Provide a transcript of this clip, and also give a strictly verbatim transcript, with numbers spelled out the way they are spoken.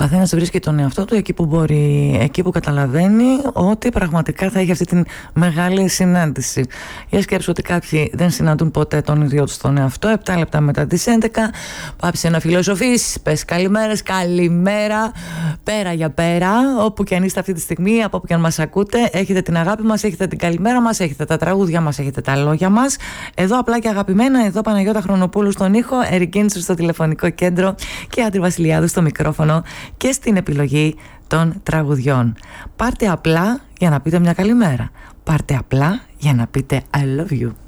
καθένας βρίσκει τον εαυτό του εκεί που μπορεί, εκεί που καταλαβαίνει ότι πραγματικά θα έχει αυτή την μεγάλη συνάντηση. Για σκέψου ότι κάποιοι δεν συναντούν ποτέ τον ίδιο τους τον εαυτό. Επτά λεπτά μετά τις έντεκα, πάψε να φιλοσοφείς, πες καλημέρες, καλημέρα, πέρα για πέρα, όπου και αν είστε αυτή τη στιγμή, από όπου και αν μας ακούτε, έχετε την αγάπη μας, έχετε την καλημέρα μας, έχετε τα τραγούδια μας, έχετε τα λόγια μας. Εδώ απλά και αγαπημένα, εδώ Παναγιώτα Χρονοπούλου στον ήχο, Ερικίντσου στο τηλεφωνικό κέντρο και Άντρη Βασιλιάδου στο μικρόφωνο και στην επιλογή των τραγουδιών. Πάρτε απλά για να πείτε μια καλημέρα. Πάρτε απλά για να πείτε I love you.